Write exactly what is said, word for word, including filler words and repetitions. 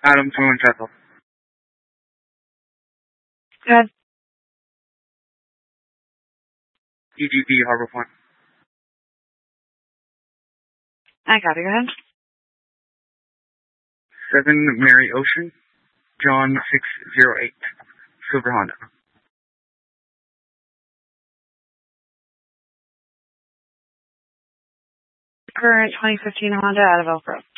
Adam twenty-one Chapel. Good. E G P Harbor Point. I got it. Go ahead. seven Mary Ocean, John six zero eight, Silver Honda. Current twenty fifteen Honda out of Elk Grove.